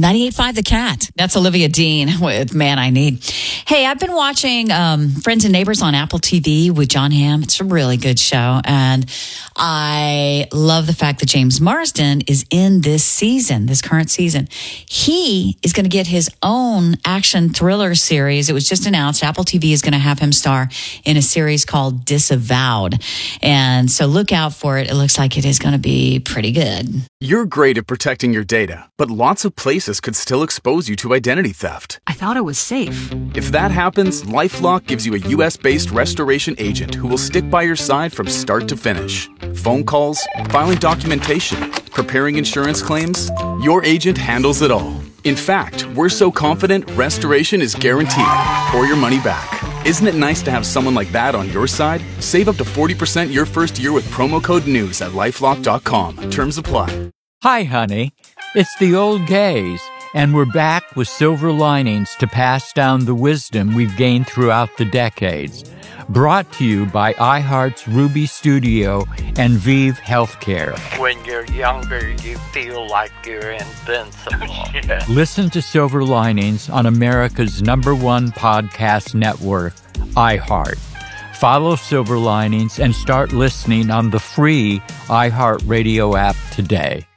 98.5 The Cat. That's Olivia Dean with Man I Need. Hey, I've been watching Friends and Neighbors on Apple TV with John Hamm. It's a really good show. And I love the fact that James Marsden is in this season, this current season. He is going to get his own action thriller series. It was just announced. Apple TV is going to have him star in a series called Disavowed. And so look out for it. It looks like it is going to be pretty good. You're great at protecting your data, but lots of places could still expose you to identity theft. I thought it was safe. If that happens, LifeLock gives you a U.S.-based restoration agent who will stick by your side from start to finish. Phone calls, filing documentation, preparing insurance claims, your agent handles it all. In fact, we're so confident restoration is guaranteed or your money back. Isn't it nice to have someone like that on your side? Save up to 40% your first year with promo code NEWS at LifeLock.com. Terms apply. Hi, honey. It's the old gays, and we're back with silver linings to pass down the wisdom we've gained throughout the decades. Brought to you by iHeart's Ruby Studio and Vive Healthcare. When you're younger, you feel like you're invincible. Yeah. Listen to Silver Linings on America's #1 podcast network, iHeart. Follow Silver Linings and start listening on the free iHeartRadio app today.